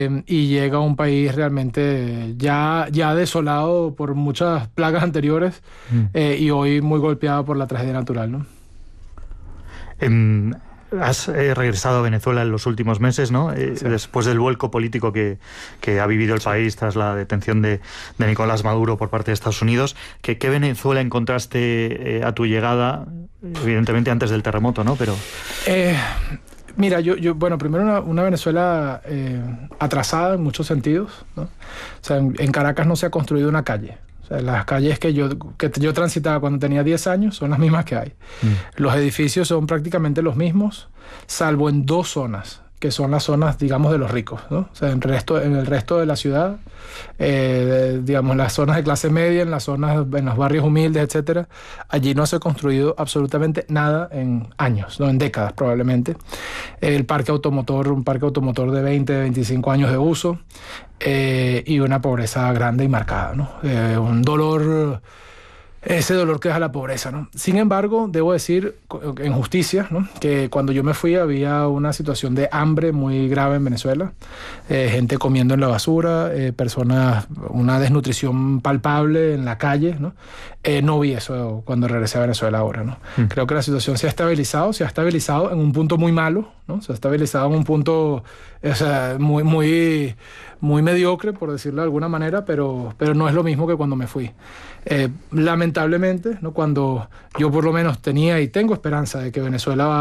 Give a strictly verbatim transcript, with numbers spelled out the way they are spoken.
y llega a un país realmente ya, ya desolado por muchas plagas anteriores Mm. eh, y hoy muy golpeado por la tragedia natural, ¿no? Em, has eh, regresado a Venezuela en los últimos meses, ¿no? Eh, Sí. Después del vuelco político que, que ha vivido el Sí. país tras la detención de, de Nicolás Maduro por parte de Estados Unidos. ¿Qué, qué Venezuela encontraste eh, a tu llegada? Evidentemente antes del terremoto, ¿no? Pero... Eh, mira, yo, yo, bueno, primero una, una Venezuela eh, atrasada en muchos sentidos, ¿no? O sea, en, en Caracas no se ha construido una calle. O sea, las calles que yo, que yo transitaba cuando tenía diez años son las mismas que hay. Mm. Los edificios son prácticamente los mismos, salvo en dos zonas, que son las zonas, digamos, de los ricos, ¿no? O sea, en, resto, en el resto de la ciudad, eh, de, digamos, las zonas de clase media, en las zonas, en los barrios humildes, etcétera, allí no se ha construido absolutamente nada en años, no en décadas probablemente. El parque automotor, un parque automotor de veinte, veinticinco años de uso, eh, y una pobreza grande y marcada, ¿no? Eh, un dolor... Ese dolor que deja la pobreza, ¿no? Sin embargo, debo decir, en justicia, ¿no?, que cuando yo me fui había una situación de hambre muy grave en Venezuela, eh, gente comiendo en la basura, eh, personas, una desnutrición palpable en la calle, ¿no? Eh, no vi eso cuando regresé a Venezuela ahora, ¿no? Mm. Creo que la situación se ha estabilizado, se ha estabilizado en un punto muy malo, ¿no? Se ha estabilizado en un punto, o sea, muy, muy, muy mediocre, por decirlo de alguna manera, pero, pero no es lo mismo que cuando me fui. Eh, lamentablemente, ¿no?, cuando yo por lo menos tenía y tengo esperanza de que Venezuela va